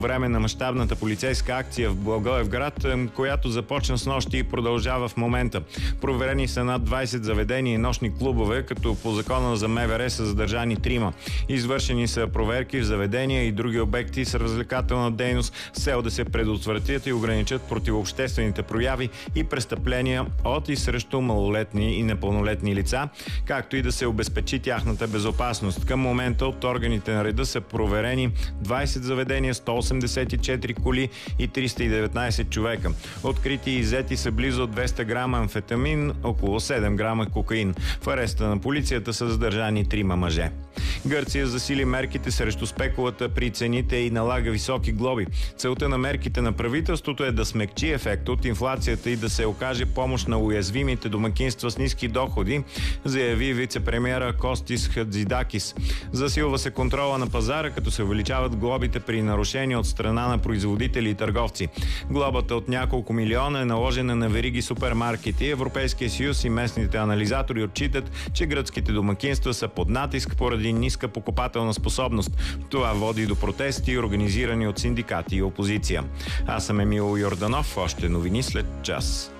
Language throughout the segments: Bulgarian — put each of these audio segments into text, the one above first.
време на мащабната полицейска акция в Благоевград, която започна с нощи и продължава в момента. Проверени са над 20 заведения и нощни клубове, като по закона за МВР са задържани 3. Извършени са проверки в заведения и други обекти с развлекателна дейност с цел да се предотвратят и ограничат противообществените прояви и престъпления от и срещу малолетни и непълнолетни лица, както и да се обезпечи тяхната безопасност. Към момента от органите на реда са проверени 20 заведения, 184 коли и 319 човека. Открити и иззети са близо 200 грама амфетамин, около 7 грама кокаин. В ареста на полицията са задържани 3 мъже. Гърция засили мерките срещу спекулата при цените и налага високи глоби. Целта на мерките на правителството е да смекчи ефекта от инфлацията и да се окаже помощ на уязвимите домакинства с ниски доходи, заяви вице-премиера Костис Хатзидакис. Засилва се контрола на пазара, като се увеличават глобите при нарушения от страна на производители и търговци. Глобата от няколко милиона е наложена на вериги супермаркети. Европейския съюз и местните анализатори отчитат, че гръцките домакинства са под натиск поради ниска покупателна способност. Това води до протести, организирани от синдикати и опозиция. Аз съм Емил Йорданов. Още новини след час.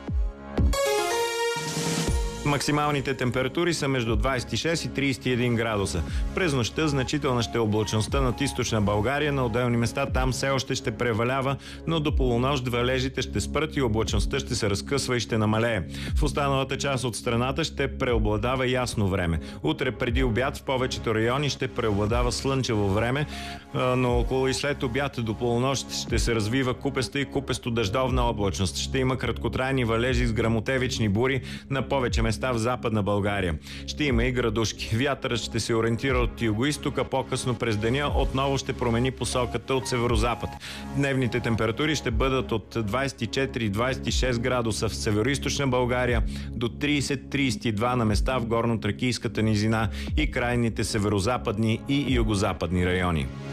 Максималните температури са между 26 и 31 градуса. През нощта значителна ще е облачността над източна България. На отделни места там все още ще превалява, но до полунощ валежите ще спрат и облачността ще се разкъсва и ще намалее. В останалата част от страната ще преобладава ясно време. Утре преди обяд в повечето райони ще преобладава слънчево време, но около и след обяд до полунощ ще се развива купеста и купесто-дъждовна облачност. Ще има краткотрайни валежи с гръмотевични бури на повече места в Западна България. Ще има и градушки. Вятърът ще се ориентира от югоизтока, по-късно през деня отново ще промени посоката от северозапад. Дневните температури ще бъдат от 24-26 градуса в североизточна България до 30-32 на места в горно-тракийската низина и крайните северозападни и югозападни райони.